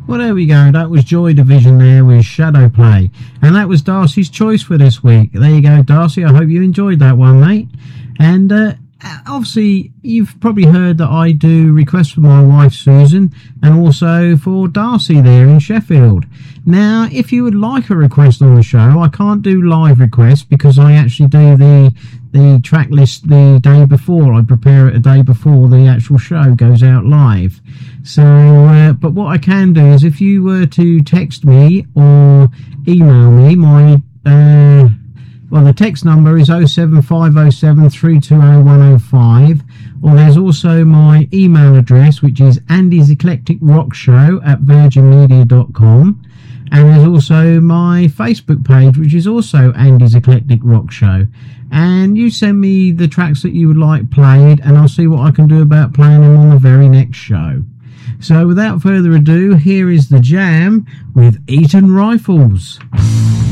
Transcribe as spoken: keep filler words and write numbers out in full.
Well, there we go. That was Joy Division there with Shadow Play. And that was Darcy's choice for this week. There you go, Darcy. I hope you enjoyed that one, mate. And uh, obviously, you've probably heard that I do requests for my wife, Susan, and also for Darcy there in Sheffield. Now, if you would like a request on the show, I can't do live requests because I actually do the the track list the day before. I prepare it a day before the actual show goes out live. So, uh, but what I can do is if you were to text me or email me, my uh, well, the text number is oh seven five oh seven, three two oh, one oh five, or there's also my email address, which is Andy's Eclectic Rock Show at virgin media dot com. And there's also my Facebook page, which is also Andy's Eclectic Rock Show. And you send me the tracks that you would like played, and I'll see what I can do about playing them on the very next show. So without further ado, here is The Jam with Eton Rifles.